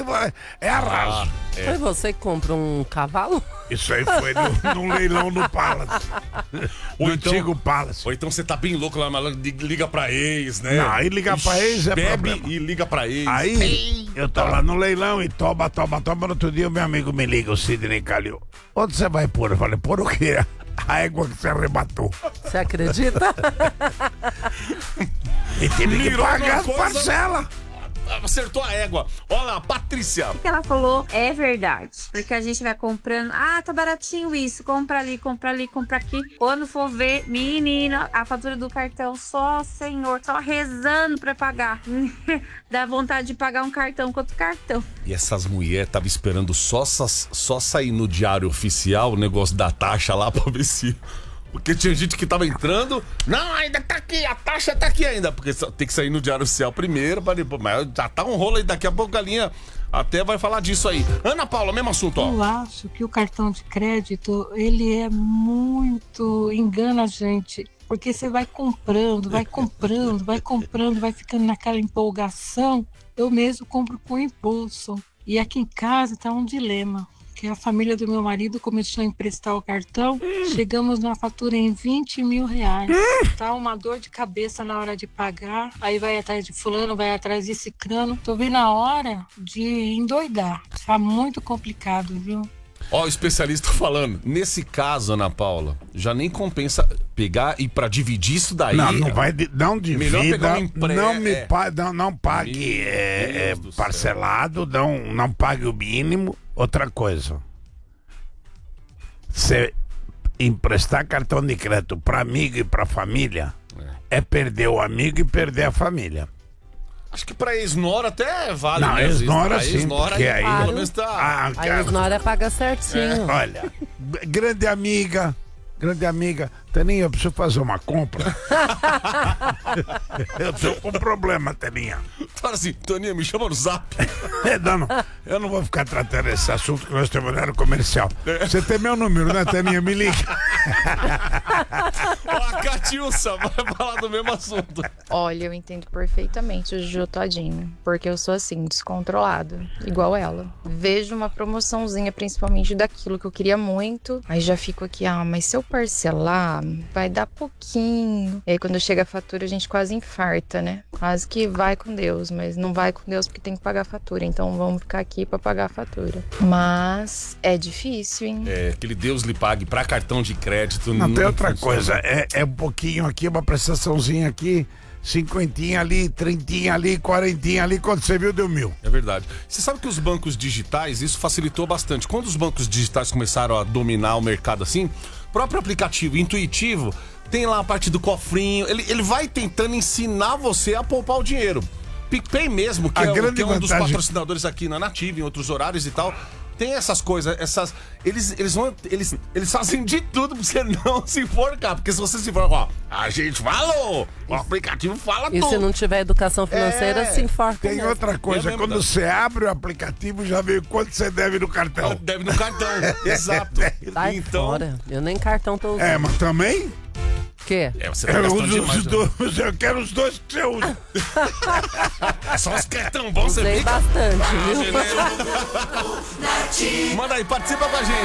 é arraso. Foi você que comprou um cavalo? Isso aí foi num leilão no Palace. No antigo Palace. Ou então você tá bem louco lá, mas liga pra ex, né? Não, aí ligar pra ex é bebe problema. e liga pra ex. Aí, eu tô lá no leilão e toma. No outro dia, o meu amigo me liga, o Sidney Calil. Onde você vai pôr? Eu falei, pôr o quê? A égua que você arrebatou. Você acredita? E teve que Mirou pagar numa as coisa- parcelas. Acertou a égua. Olha lá, Patrícia. O que ela falou é verdade. Porque a gente vai comprando. Ah, tá baratinho isso. Compra ali, compra ali, compra aqui. Quando for ver, menina, a fatura do cartão, só senhor, só rezando pra pagar. Dá vontade de pagar um cartão com outro cartão. E essas mulheres estavam esperando só sair no diário oficial o negócio da taxa lá pra ver se... Porque tinha gente que tava entrando. Não, ainda tá aqui, a taxa tá aqui ainda. Porque tem que sair no diário oficial primeiro. Mas já tá um rolo aí, daqui a pouco a Galinha até vai falar disso aí. Ana Paula, mesmo assunto, ó. Eu acho que o cartão de crédito, ele é muito... engana a gente. Porque você vai comprando, vai ficando naquela empolgação. Eu mesmo compro com impulso. E aqui em casa tá um dilema. Que a família do meu marido começou a emprestar o cartão. Chegamos na fatura em 20 mil reais. Tá uma dor de cabeça na hora de pagar. Aí vai atrás de fulano, vai atrás de cicrano. Tô vendo a hora de endoidar. Tá muito complicado, viu? Ó, o especialista falando. Nesse caso, Ana Paula, já nem compensa pegar e pra dividir isso daí. Não vai, não Melhor divida, pegar um empre- não pague Meu Deus do céu. parcelado, não pague o mínimo. Outra coisa, você emprestar cartão de crédito para amigo e para família é perder o amigo e perder a família. Acho que pra ex-nora até vale. Não, né? Às vezes, ex-nora pra sim, ex-nora porque aí, aí- pelo menos tá... A Esnora paga certinho. Olha, grande amiga, Teninha, eu preciso fazer uma compra. Eu tô com problema, Teninha. Fala assim, Toninha, me chama no zap. Não, eu não vou ficar tratando esse assunto que nós temos horário comercial. Você tem meu número, né, Teninha? Me liga. Ó, a Catiúça vai falar do mesmo assunto. Olha, eu entendo perfeitamente o Juju Todinho, porque eu sou assim, descontrolado, igual ela. Vejo uma promoçãozinha, principalmente daquilo que eu queria muito, aí já fico aqui, mas se eu parcelar, vai dar pouquinho. E aí quando chega a fatura, a gente quase infarta, né? Quase que vai com Deus, mas não vai com Deus porque tem que pagar a fatura, então vamos ficar aqui pra pagar a fatura. Mas é difícil, hein? É, aquele Deus lhe pague pra cartão de crédito. Não tem outra funciona. coisa, é um pouquinho aqui, uma prestaçãozinha aqui, 50 ali, 30 ali, 40 ali, quando você viu, deu 1.000. É verdade. Você sabe que os bancos digitais, isso facilitou bastante. Quando os bancos digitais começaram a dominar o mercado assim, o próprio aplicativo intuitivo tem lá a parte do cofrinho, ele vai tentando ensinar você a poupar o dinheiro. PicPay mesmo, que A é grande um dos vantagem- patrocinadores aqui na Nativa, em outros horários e tal, tem essas coisas, eles fazem de tudo pra você não se enforcar, porque se você se enforcar, a gente falou, o aplicativo fala E tudo. se não tiver educação financeira, se enforca Tem mesmo. outra coisa, mesmo, quando não. você abre o aplicativo, já veio quanto você deve no cartão. Deve no cartão, exato. Sai Então, fora. Eu nem cartão tô usando. Mas também, O quê? você tá eu gastando uso demais. os dois, eu quero os dois que você usa. Só os que é tão bom, você Usei fica... bastante, viu? Manda aí, participa com a gente.